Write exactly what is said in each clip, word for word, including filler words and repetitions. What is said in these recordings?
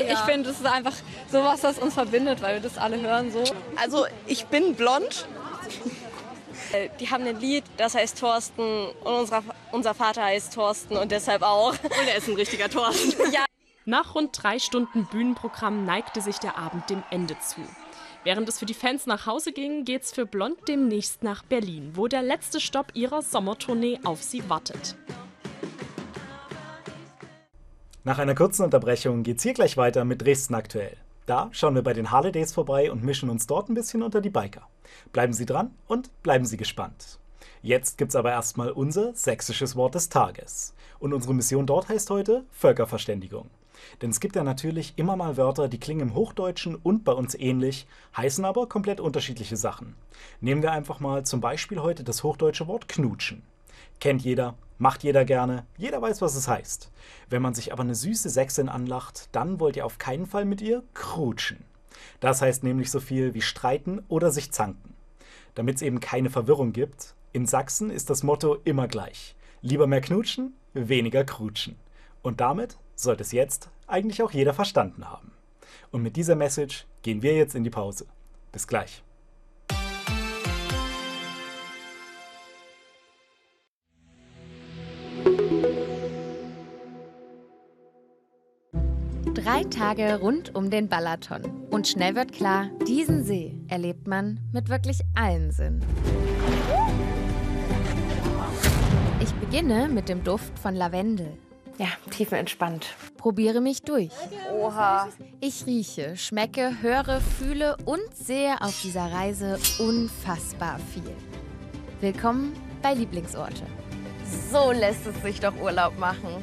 Ich finde, das ist einfach sowas, was uns verbindet, weil wir das alle hören so. Also ich bin blond. Die haben ein Lied, das heißt Thorsten und unser, unser Vater heißt Thorsten und deshalb auch. Und er ist ein richtiger Thorsten. Ja. Nach rund drei Stunden Bühnenprogramm neigte sich der Abend dem Ende zu. Während es für die Fans nach Hause ging, geht's für Blond demnächst nach Berlin, wo der letzte Stopp ihrer Sommertournee auf sie wartet. Nach einer kurzen Unterbrechung geht's hier gleich weiter mit Dresden aktuell. Da schauen wir bei den Harley Days vorbei und mischen uns dort ein bisschen unter die Biker. Bleiben Sie dran und bleiben Sie gespannt. Jetzt gibt's aber erstmal unser sächsisches Wort des Tages. Und unsere Mission dort heißt heute Völkerverständigung. Denn es gibt ja natürlich immer mal Wörter, die klingen im Hochdeutschen und bei uns ähnlich, heißen aber komplett unterschiedliche Sachen. Nehmen wir einfach mal zum Beispiel heute das hochdeutsche Wort knutschen. Kennt jeder, macht jeder gerne, jeder weiß, was es heißt. Wenn man sich aber eine süße Sächsin anlacht, dann wollt ihr auf keinen Fall mit ihr krutschen. Das heißt nämlich so viel wie streiten oder sich zanken. Damit es eben keine Verwirrung gibt, in Sachsen ist das Motto immer gleich. Lieber mehr knutschen, weniger krutschen. Und damit sollte es jetzt eigentlich auch jeder verstanden haben. Und mit dieser Message gehen wir jetzt in die Pause. Bis gleich. Drei Tage rund um den Balaton. Und schnell wird klar, diesen See erlebt man mit wirklich allen Sinnen. Ich beginne mit dem Duft von Lavendel. Ja, tiefenentspannt. Probiere mich durch. Oha. Ich rieche, schmecke, höre, fühle und sehe auf dieser Reise unfassbar viel. Willkommen bei Lieblingsorte. So lässt es sich doch Urlaub machen.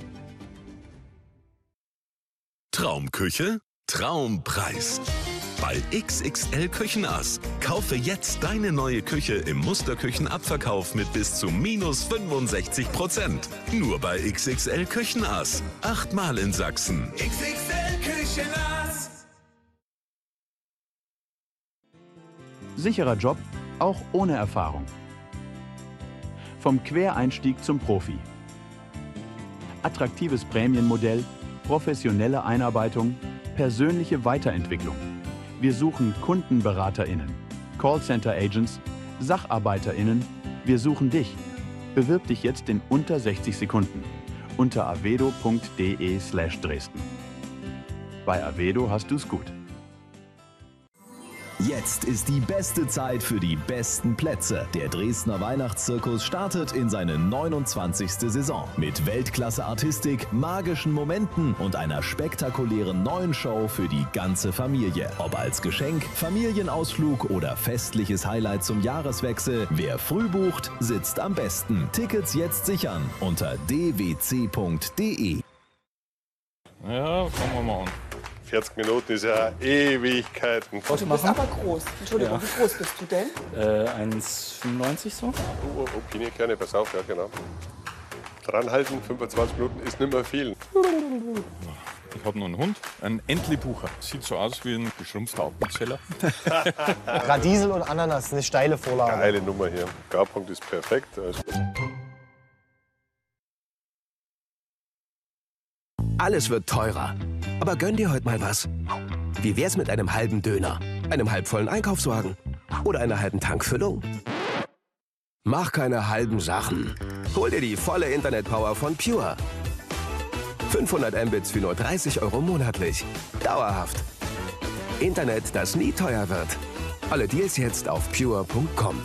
Traumküche, Traumpreis. Bei X X L Küchenass. Kaufe jetzt deine neue Küche im Musterküchenabverkauf mit bis zu minus fünfundsechzig Prozent. Nur bei X X L Küchenass. Achtmal in Sachsen. X X L Küchenass. Sicherer Job, auch ohne Erfahrung. Vom Quereinstieg zum Profi. Attraktives Prämienmodell, professionelle Einarbeitung, persönliche Weiterentwicklung. Wir suchen KundenberaterInnen, Callcenter-Agents, SacharbeiterInnen. Wir suchen dich. Bewirb dich jetzt in unter sechzig Sekunden unter avedo punkt de slash Dresden. Bei Avedo hast du's gut. Jetzt ist die beste Zeit für die besten Plätze. Der Dresdner Weihnachtszirkus startet in seine neunundzwanzigste Saison. Mit Weltklasse-Artistik, magischen Momenten und einer spektakulären neuen Show für die ganze Familie. Ob als Geschenk, Familienausflug oder festliches Highlight zum Jahreswechsel, wer früh bucht, sitzt am besten. Tickets jetzt sichern unter d w c punkt de. Ja, fangen wir mal an. vierzig Minuten ist ja Ewigkeiten. Du bist aber groß. Entschuldigung, Ja. wie groß bist du denn? Äh, eins fünfundneunzig so. Oh, oh, okay, gerne, pass auf, ja genau. Dranhalten, fünfundzwanzig Minuten ist nicht mehr viel. Ich habe noch einen Hund, einen Entlebucher. Sieht so aus wie ein geschrumpfter Appenzeller. Radiesel und Ananas, eine steile Vorlage. Geile Nummer hier. Garpunkt ist perfekt. Also Alles wird teurer. Aber gönn dir heute mal was. Wie wär's mit einem halben Döner, einem halbvollen Einkaufswagen oder einer halben Tankfüllung? Mach keine halben Sachen. Hol dir die volle Internetpower von Pure. fünfhundert Mbits für nur dreißig Euro monatlich. Dauerhaft. Internet, das nie teuer wird. Alle Deals jetzt auf pure punkt com.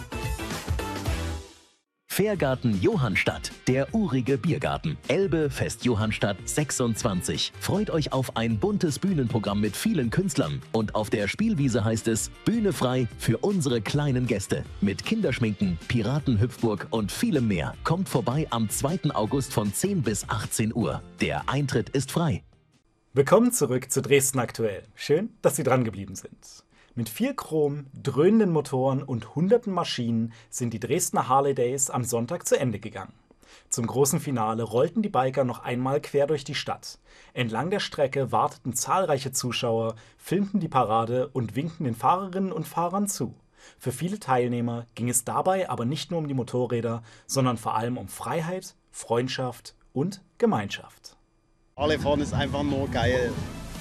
Fährgarten Johannstadt, der urige Biergarten. Elbe Fest Johannstadt sechsundzwanzig. Freut euch auf ein buntes Bühnenprogramm mit vielen Künstlern. Und auf der Spielwiese heißt es Bühne frei für unsere kleinen Gäste. Mit Kinderschminken, Piratenhüpfburg und vielem mehr. Kommt vorbei am zweiten August von zehn bis achtzehn Uhr. Der Eintritt ist frei. Willkommen zurück zu Dresden aktuell. Schön, dass Sie dran geblieben sind. Mit viel Chrom, dröhnenden Motoren und hunderten Maschinen sind die Dresdner Harley Days am Sonntag zu Ende gegangen. Zum großen Finale rollten die Biker noch einmal quer durch die Stadt. Entlang der Strecke warteten zahlreiche Zuschauer, filmten die Parade und winkten den Fahrerinnen und Fahrern zu. Für viele Teilnehmer ging es dabei aber nicht nur um die Motorräder, sondern vor allem um Freiheit, Freundschaft und Gemeinschaft. Harley fahren ist einfach nur geil.